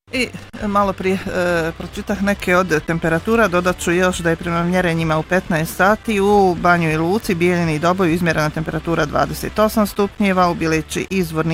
I malo prije pročitah neke od temperatura, dodat ću još da je prema mjerenjima u 15 sati u Banjoj Luci, Bijeljini i Doboju izmjerena temperatura 28 stupnjeva, u Bilići izvorni